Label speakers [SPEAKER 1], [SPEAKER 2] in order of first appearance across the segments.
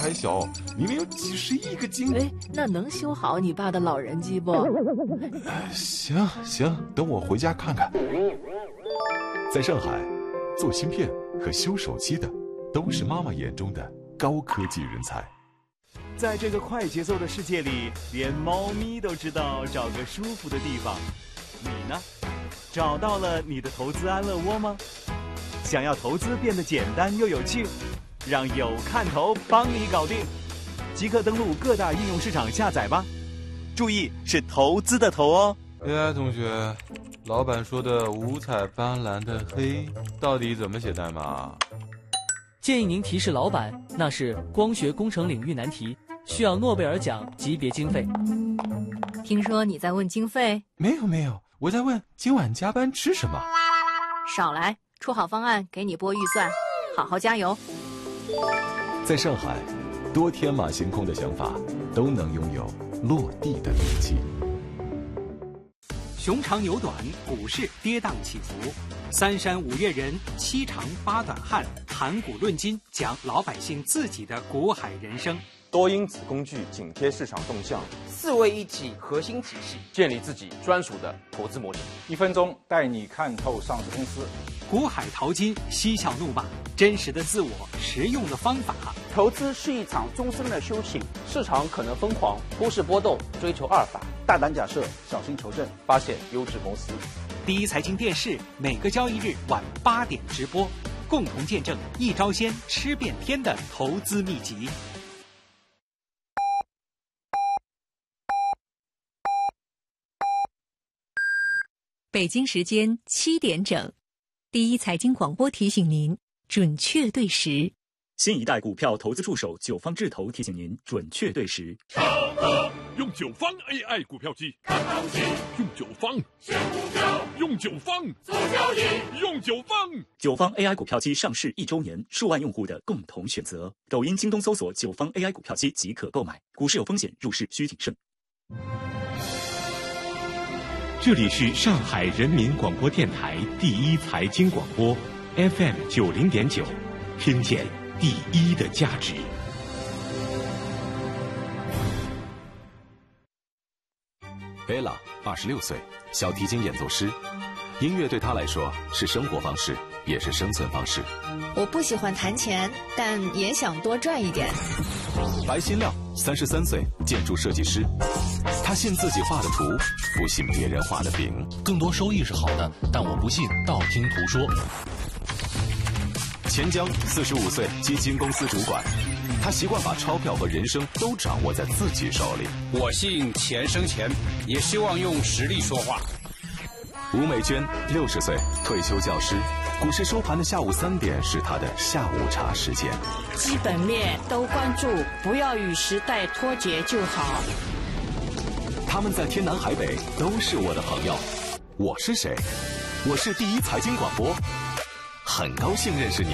[SPEAKER 1] 还小，明明有几十亿个晶。
[SPEAKER 2] 哎，那能修好你爸的老人机不？
[SPEAKER 1] 行，等我回家看看。在上海，做芯片和修手机的都是妈妈眼中的高科技人才。
[SPEAKER 3] 在这个快节奏的世界里，连猫咪都知道找个舒服的地方。你呢？找到了你的投资安乐窝吗？想要投资变得简单又有趣，让有看头帮你搞定。即刻登录各大应用市场下载吧。注意，是投资的投哦。
[SPEAKER 4] AI 同学，老板说的五彩斑斓的黑到底怎么写代码？
[SPEAKER 5] 建议您提示老板，那是光学工程领域难题，需要诺贝尔奖级别经费。
[SPEAKER 2] 听说你在问经费？
[SPEAKER 1] 没有，我在问今晚加班吃什么。
[SPEAKER 2] 少来，出好方案给你拨预算，好好加油。
[SPEAKER 1] 在上海，多天马行空的想法都能拥有落地的力气。
[SPEAKER 6] 熊长牛短，股市跌宕起伏，三山五岳人，七长八短汉，谈股论金，讲老百姓自己的股海人生。
[SPEAKER 7] 多因子工具紧贴市场动向
[SPEAKER 8] ，4位一体核心体系，
[SPEAKER 7] 建立自己专属的投资模型。
[SPEAKER 9] 1分钟带你看透上市公司。
[SPEAKER 6] 股海淘金，嬉笑怒骂，真实的自我，实用的方法。
[SPEAKER 8] 投资是一场终身的修行，市场可能疯狂，股市波动，追求阿尔法，
[SPEAKER 9] 大胆假设，小心求证，
[SPEAKER 7] 发现优质公司。
[SPEAKER 6] 第一财经电视每个交易日晚8点直播，共同见证一招鲜吃遍天的投资秘籍。
[SPEAKER 10] 北京时间7点整，第一财经广播提醒您准确对时。
[SPEAKER 11] 新一代股票投资助手九方智投提醒您准确对时。
[SPEAKER 12] 用九方 AI 股票机看行情，用九方选股票，用九方做交易，用九方。
[SPEAKER 11] 九方 AI 股票机上市1周年，数万用户的共同选择。抖音、京东搜索九方 AI 股票机即可购买。股市有风险，入市需谨慎。
[SPEAKER 13] 这里是上海人民广播电台第一财经广播 FM 90.9，听见第一的价值。
[SPEAKER 1] 贝拉26岁，小提琴演奏师。音乐对他来说是生活方式，也是生存方式。
[SPEAKER 14] 我不喜欢弹钱，但也想多赚一点。
[SPEAKER 1] 白新亮33岁，建筑设计师。他信自己画的图，不信别人画的饼。
[SPEAKER 15] 更多收益是好的，但我不信道听途说。
[SPEAKER 1] 钱江45岁，基金公司主管。他习惯把钞票和人生都掌握在自己手里。
[SPEAKER 16] 我信钱生钱，也希望用实力说话。
[SPEAKER 1] 吴美娟60岁，退休教师。股市收盘的下午3点是他的下午茶时间。
[SPEAKER 17] 基本面都关注，不要与时代脱节就好。
[SPEAKER 1] 他们在天南海北都是我的朋友。我是谁？我是第一财经广播，很高兴认识你。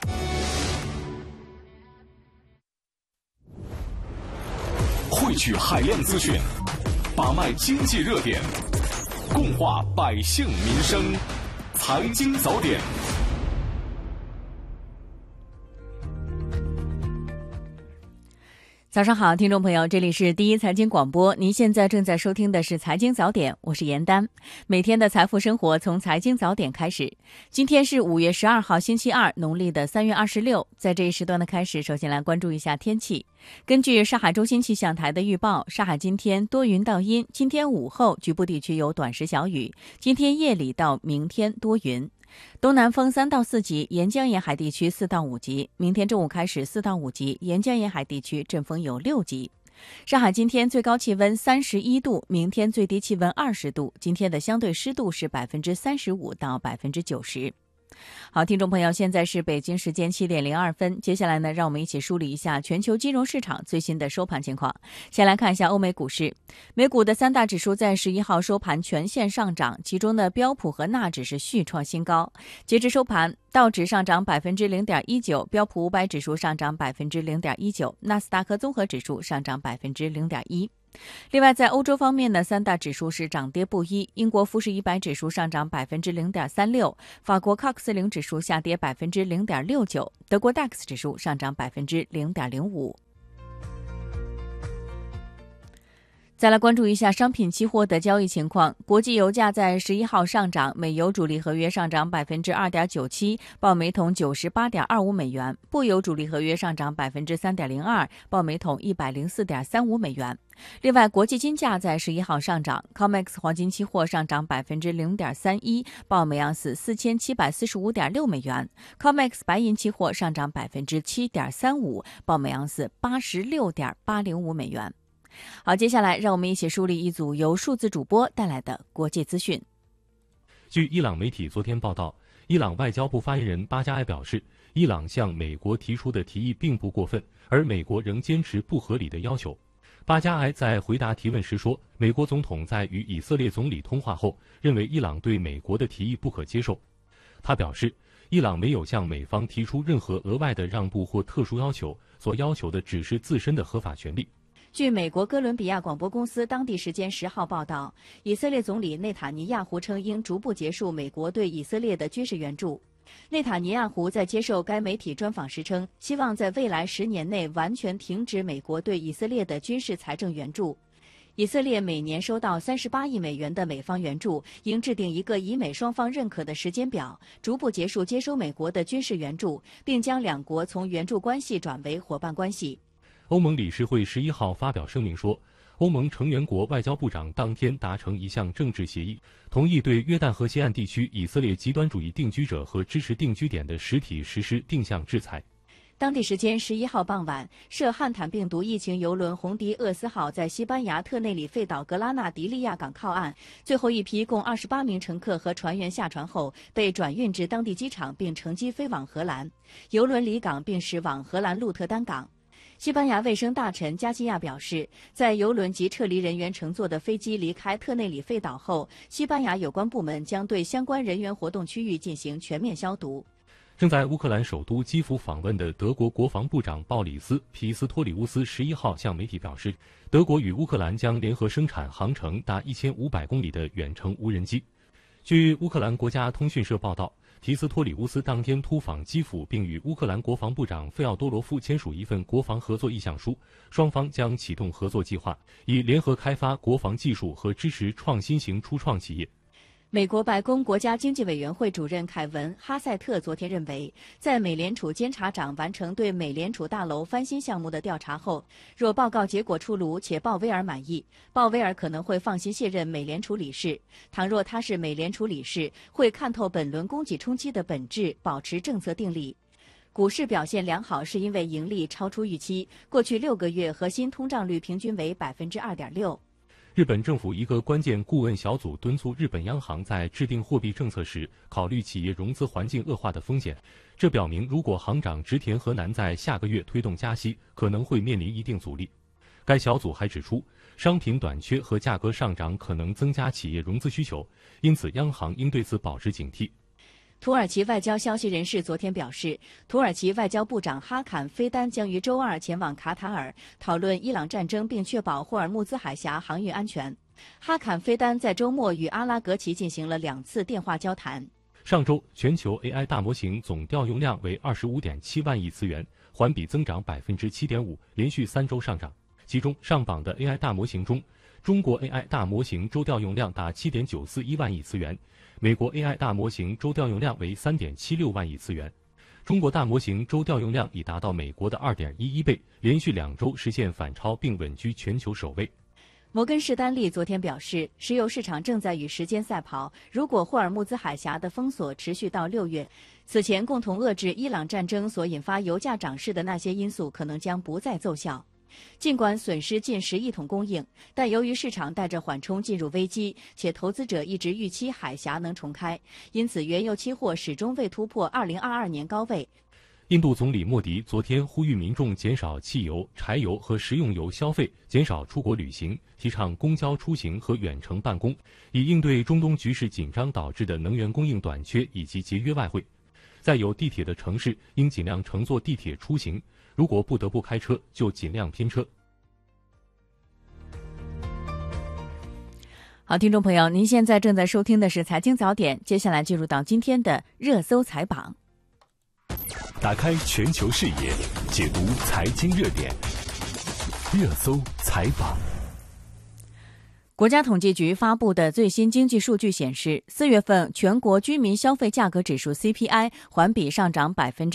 [SPEAKER 1] 汇聚海量资讯，把脉经济热点，共话百姓民生。财经早点。
[SPEAKER 18] 早上好，听众朋友，这里是第一财经广播，您现在正在收听的是财经早点，我是严丹。每天的财富生活从财经早点开始。今天是5月12号星期二，农历的3月26。在这一时段的开始，首先来关注一下天气。根据上海中心气象台的预报，上海今天多云到阴，今天午后局部地区有短时小雨，今天夜里到明天多云。东南风3到4级，沿江沿海地区4到5级。明天中午开始4到5级，沿江沿海地区阵风有6级。上海今天最高气温31度，明天最低气温20度。今天的相对湿度是35%到90%。好，听众朋友，现在是北京时间7点02分。接下来呢，让我们一起梳理一下全球金融市场最新的收盘情况。先来看一下欧美股市，美股的3大指数在11号收盘全线上涨，其中的标普和纳指是续创新高。截至收盘，道指上涨0.19%，标普500指数上涨0.19%，纳斯达克综合指数上涨0.1%。另外，在欧洲方面呢，3大指数是涨跌不一。英国富时100指数上涨0.36%，法国CAC 40指数下跌0.69%，德国 DAX 指数上涨0.05%。 再来关注一下商品期货的交易情况。国际油价在11号上涨，美油主力合约上涨 2.97%， 报每桶 98.25 美元；布油主力合约上涨 3.02%， 报每桶 104.35 美元。另外，国际金价在11号上涨 ，COMEX 黄金期货上涨 0.31%， 报每盎司 4745.6 美元 ；COMEX 白银期货上涨 7.35%， 报每盎司 86.805 美元。好，接下来让我们一起梳理一组由数字主播带来的国际资讯。
[SPEAKER 15] 据伊朗媒体昨天报道，伊朗外交部发言人巴加埃表示，伊朗向美国提出的提议并不过分，而美国仍坚持不合理的要求。巴加埃在回答提问时说，美国总统在与以色列总理通话后，认为伊朗对美国的提议不可接受。他表示，伊朗没有向美方提出任何额外的让步或特殊要求，所要求的只是自身的合法权利。
[SPEAKER 2] 据美国哥伦比亚广播公司当地时间10号报道，以色列总理内塔尼亚胡称应逐步结束美国对以色列的军事援助。内塔尼亚胡在接受该媒体专访时称，希望在未来10年内完全停止美国对以色列的军事财政援助。以色列每年收到38亿美元的美方援助，应制定一个以美双方认可的时间表，逐步结束接收美国的军事援助，并将两国从援助关系转为伙伴关系。
[SPEAKER 15] 欧盟理事会11号发表声明说，欧盟成员国外交部长当天达成一项政治协议，同意对约旦河西岸地区以色列极端主义定居者和支持定居点的实体实施定向制裁。
[SPEAKER 2] 当地时间11号傍晚，涉汉坦病毒疫情邮轮红迪厄斯号在西班牙特内里费岛格拉纳迪利亚港靠岸，最后一批共28名乘客和船员下船后被转运至当地机场，并乘机飞往荷兰。邮轮离港并驶往荷兰鹿特丹港。西班牙卫生大臣加西亚表示，在邮轮及撤离人员乘坐的飞机离开特内里费岛后，西班牙有关部门将对相关人员活动区域进行全面消毒。
[SPEAKER 15] 正在乌克兰首都基辅访问的德国国防部长鲍里斯·皮斯托里乌斯11号向媒体表示，德国与乌克兰将联合生产航程达1500公里的远程无人机。据乌克兰国家通讯社报道，皮斯托里乌斯当天突访基辅，并与乌克兰国防部长费奥多罗夫签署一份国防合作意向书，双方将启动合作计划，以联合开发国防技术和支持创新型初创企业。
[SPEAKER 2] 美国白宫国家经济委员会主任凯文·哈塞特昨天认为，在美联储监察长完成对美联储大楼翻新项目的调查后，若报告结果出炉且鲍威尔满意，鲍威尔可能会放心卸任美联储理事。倘若他是美联储理事，会看透本轮供给冲击的本质，保持政策定力。股市表现良好是因为盈利超出预期，过去6个月核心通胀率平均为 2.6%。
[SPEAKER 15] 日本政府一个关键顾问小组敦促日本央行在制定货币政策时考虑企业融资环境恶化的风险。这表明，如果行长植田和男在下个月推动加息，可能会面临一定阻力。该小组还指出，商品短缺和价格上涨可能增加企业融资需求，因此央行应对此保持警惕。
[SPEAKER 2] 土耳其外交消息人士昨天表示，土耳其外交部长哈坎菲丹将于周二前往卡塔尔讨论伊朗战争，并确保霍尔木兹海峡航运安全。哈坎菲丹在周末与阿拉格齐进行了2次电话交谈。
[SPEAKER 15] 上周，全球 AI 大模型总调用量为 25.7 万亿词元，环比增长 7.5%， 连续3周上涨。其中上榜的 AI 大模型中，中国 AI 大模型周调用量达 7.941 万亿词元，美国 AI 大模型周调用量为 3.76 万亿词元。中国大模型周调用量已达到美国的 2.11 倍，连续2周实现反超，并稳居全球首位。
[SPEAKER 2] 摩根士丹利昨天表示，石油市场正在与时间赛跑，如果霍尔木兹海峡的封锁持续到6月，此前共同遏制伊朗战争所引发油价涨势的那些因素可能将不再奏效。尽管损失近10亿桶供应，但由于市场带着缓冲进入危机，且投资者一直预期海峡能重开，因此原油期货始终未突破2022年高位。
[SPEAKER 15] 印度总理莫迪昨天呼吁民众减少汽油、柴油和食用油消费，减少出国旅行，提倡公交出行和远程办公，以应对中东局势紧张导致的能源供应短缺以及节约外汇。在有地铁的城市，应尽量乘坐地铁出行。如果不得不开车，就尽量偏车。
[SPEAKER 18] 好，听众朋友，您现在正在收听的是财经早点，接下来进入到今天的热搜财榜。
[SPEAKER 1] 打开全球视野，解读财经热点，热搜财榜。
[SPEAKER 18] 国家统计局发布的最新经济数据显示，4月份全国居民消费价格指数 CPI 环比上涨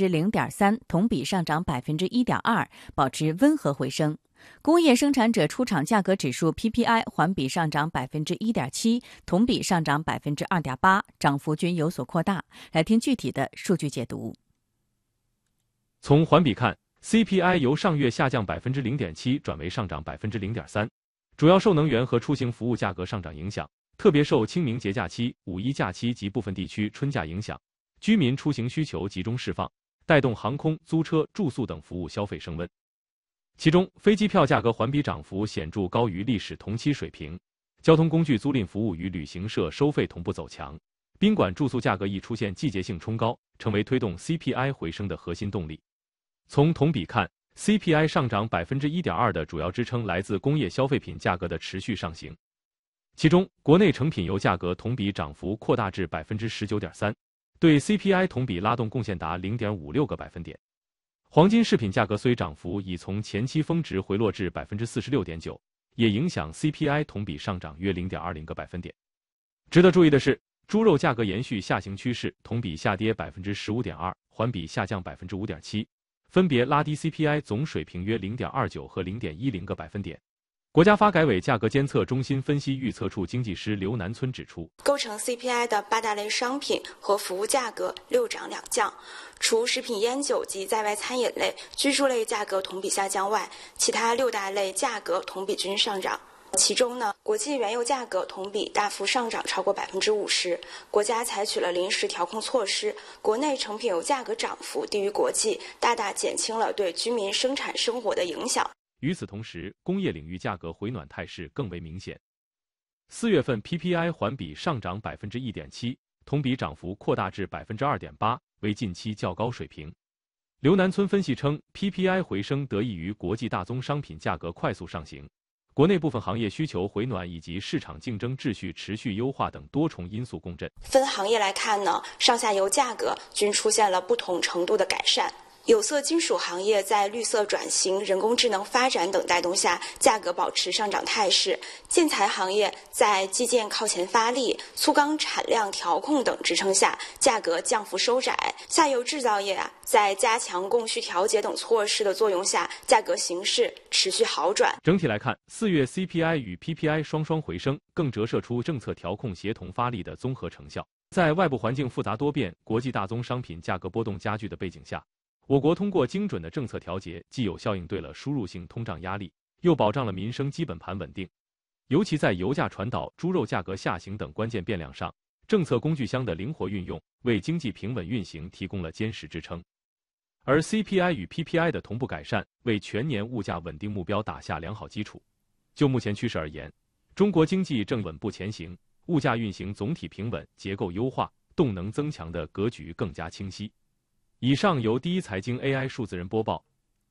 [SPEAKER 18] 0.3%， 同比上涨 1.2%， 保持温和回升。工业生产者出厂价格指数 PPI 环比上涨 1.7%， 同比上涨 2.8%， 涨幅均有所扩大。来听具体的数据解读。
[SPEAKER 15] 从环比看， CPI 由上月下降 0.7% 转为上涨 0.3%， 主要受能源和出行服务价格上涨影响，特别受清明节假期、五一假期及部分地区春假影响，居民出行需求集中释放，带动航空、租车、住宿等服务消费升温。其中，飞机票价格环比涨幅显著高于历史同期水平，交通工具租赁服务与旅行社收费同步走强，宾馆住宿价格亦出现季节性冲高，成为推动 CPI 回升的核心动力。从同比看， CPI 上涨 1.2% 的主要支撑来自工业消费品价格的持续上行，其中国内成品油价格同比涨幅扩大至 19.3%， 对 CPI 同比拉动贡献达 0.56个百分点。黄金饰品价格虽涨幅已从前期峰值回落至 46.9%， 也影响 CPI 同比上涨约 0.20个百分点。值得注意的是，猪肉价格延续下行趋势，同比下跌 15.2%， 环比下降 5.7%，分别拉低 CPI 总水平约 0.29 和 0.10个百分点。国家发改委价格监测中心分析预测处经济师刘南村指出，
[SPEAKER 19] 构成 CPI 的8大类商品和服务价格6涨2降，除食品烟酒及在外餐饮类、居住类价格同比下降外，其他6大类价格同比均上涨。其中呢，国际原油价格同比大幅上涨超过 50%， 国家采取了临时调控措施，国内成品油价格涨幅低于国际，大大减轻了对居民生产生活的影响。
[SPEAKER 15] 与此同时，工业领域价格回暖态势更为明显。4月份 PPI 环比上涨 1.7%， 同比涨幅扩大至 2.8%， 为近期较高水平。刘南村分析称， PPI 回升得益于国际大宗商品价格快速上行，国内部分行业需求回暖以及市场竞争秩序持续优化等多重因素共振。
[SPEAKER 19] 分行业来看呢，上下游价格均出现了不同程度的改善。有色金属行业在绿色转型、人工智能发展等带动下，价格保持上涨态势；建材行业在基建靠前发力、粗钢产量调控等支撑下，价格降幅收窄；下游制造业在加强供需调节等措施的作用下，价格形势持续好转。
[SPEAKER 15] 整体来看，4月 CPI 与 PPI 双双回升，更折射出政策调控协同发力的综合成效。在外部环境复杂多变、国际大宗商品价格波动加剧的背景下，我国通过精准的政策调节，既有效应对了输入性通胀压力，又保障了民生基本盘稳定。尤其在油价传导、猪肉价格下行等关键变量上，政策工具箱的灵活运用，为经济平稳运行提供了坚实支撑。而 CPI 与 PPI 的同步改善，为全年物价稳定目标打下良好基础。就目前趋势而言，中国经济正稳步前行，物价运行总体平稳，结构优化，动能增强的格局更加清晰。以上由第一财经 AI 数字人播报。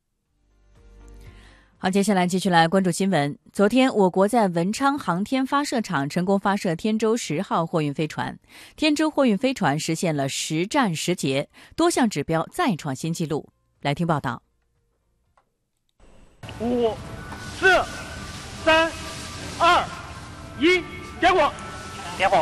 [SPEAKER 18] 好，接下来继续来关注新闻。昨天，我国在文昌航天发射场成功发射天舟10号货运飞船，天舟货运飞船实现了10战10捷，多项指标再创新纪录。来听报道。
[SPEAKER 20] 5、4、3、2、1，点火！点火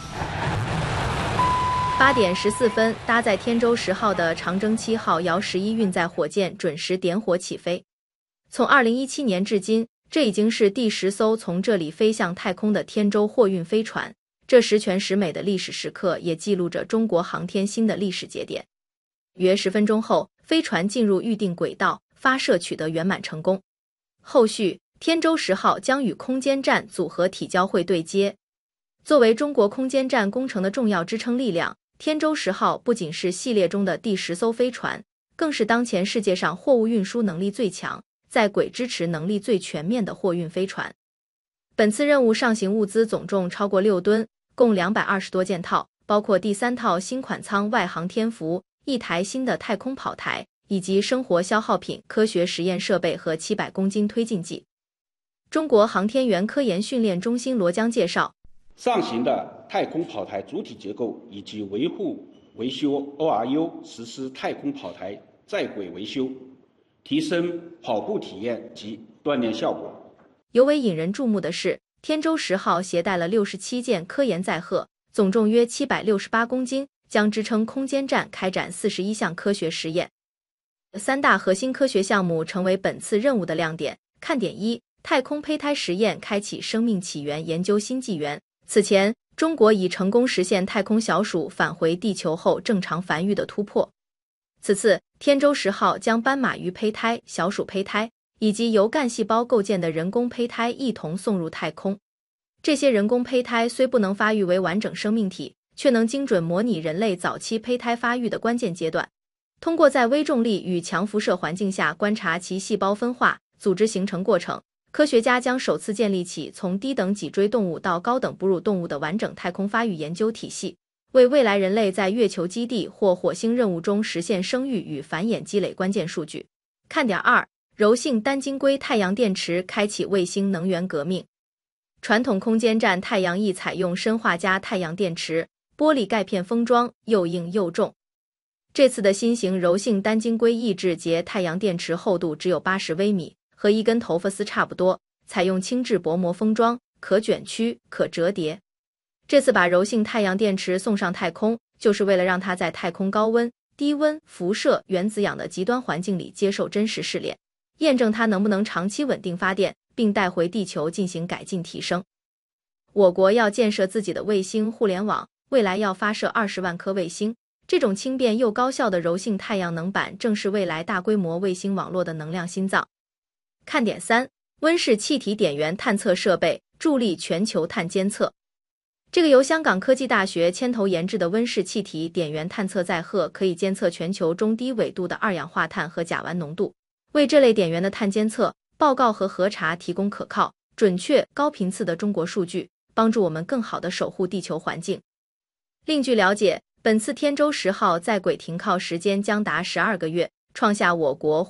[SPEAKER 2] ！8点14分，搭载天舟10号的长征7号遥11运载火箭准时点火起飞。从2017年至今，这已经是第10艘从这里飞向太空的天舟货运飞船。这十全十美的历史时刻，也记录着中国航天新的历史节点。约10分钟后，飞船进入预定轨道，发射取得圆满成功。后续，天舟10号将与空间站组合体交会对接。作为中国空间站工程的重要支撑力量，天舟10号不仅是系列中的第10艘飞船，更是当前世界上货物运输能力最强、在轨支持能力最全面的货运飞船。本次任务上行物资总重超过6吨，共220多件套，包括第3套新款舱外航天服、1台新的太空跑台，以及生活消耗品、科学实验设备和700公斤推进剂。中国航天员科研训练中心罗江介绍，
[SPEAKER 21] 上行的太空跑台主体结构以及维护维修 ORU 实施太空跑台在轨维修，提升跑步体验及锻炼效果。
[SPEAKER 2] 尤为引人注目的是，
[SPEAKER 3] 天舟10号携带了67件科研载荷，总重约768公斤，将支撑空间站开展41项科学实验。3大核心科学项目成为本次任务的亮点。看点1：太空胚胎实验开启生命起源研究新纪元。此前，中国已成功实现太空小鼠返回地球后正常繁育的突破。此次，天舟10号将斑马鱼胚胎、小鼠胚胎以及由干细胞构建的人工胚胎一同送入太空。这些人工胚胎虽不能发育为完整生命体，却能精准模拟人类早期胚胎发育的关键阶段。通过在微重力与强辐射环境下观察其细胞分化、组织形成过程，科学家将首次建立起从低等脊椎动物到高等哺乳动物的完整太空发育研究体系，为未来人类在月球基地或火星任务中实现生育与繁衍积累关键数据。看点2：柔性单晶硅太阳电池开启卫星能源革命。传统空间站太阳翼采用砷化镓太阳电池，玻璃钙片封装，又硬又重。这次的新型柔性单晶硅抑制节太阳电池厚度只有80微米，和一根头发丝差不多，采用轻质薄膜封装，可卷曲、可折叠。这次把柔性太阳电池送上太空，就是为了让它在太空高温、低温、辐射、原子氧的极端环境里接受真实试炼，验证它能不能长期稳定发电，并带回地球进行改进提升。我国要建设自己的卫星互联网，未来要发射20万颗卫星。这种轻便又高效的柔性太阳能板正是未来大规模卫星网络的能量心脏。看点3：温室气体点源探测设备助力全球碳监测。这个由香港科技大学牵头研制的温室气体点源探测载荷可以监测全球中低纬度的二氧化碳和甲烷浓度，为这类点源的碳监测、报告和核查提供可靠、准确、高频次的中国数据，帮助我们更好地守护地球环境。另据了解，本次天舟10号在轨停靠时间将达12个月，创下我国